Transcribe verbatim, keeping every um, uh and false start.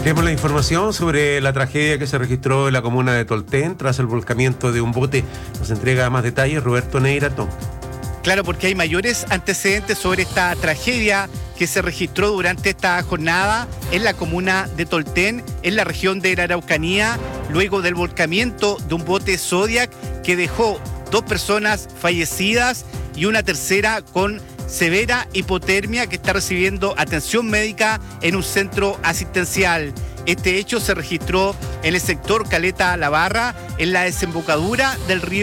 Ampliamos la información sobre la tragedia que se registró en la comuna de Tolten tras el volcamiento de un bote. Nos entrega más detalles Roberto Neiratón. Claro, porque hay mayores antecedentes sobre esta tragedia que se registró durante esta jornada en la comuna de Tolten, en la región de la Araucanía, luego del volcamiento de un bote Zodiac que dejó dos personas fallecidas y una tercera con severa hipotermia que está recibiendo atención médica en un centro asistencial. Este hecho se registró en el sector Caleta La Barra, en la desembocadura del río